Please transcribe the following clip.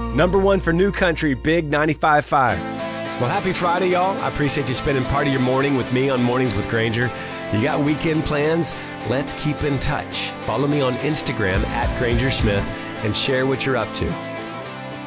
Number one for New Country, Big 95.5. Well, happy Friday, y'all. I appreciate you spending part of your morning with me on Mornings with Granger. You got weekend plans? Let's keep in touch. Follow me on Instagram @Granger Smith and share what you're up to.